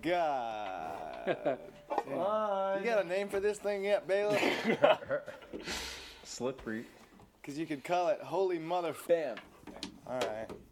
God. Fine. You got a name for this thing yet, Bailiff? Slippery. Because you could call it Holy Mother... Bam. All right.